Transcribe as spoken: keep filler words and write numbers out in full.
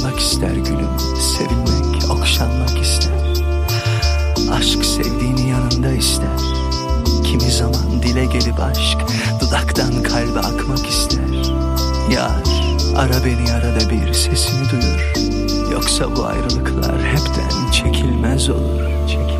Sarılmak ister gülüm, sevilmek, okşanmak ister. Aşk sevdiğini yanında ister. Kimi zaman dile gelip aşk dudaktan kalbe akmak ister. Yar, ara beni arada bir, sesini duyur. Yoksa bu ayrılıklar hepten çekilmez olur, çekilmez.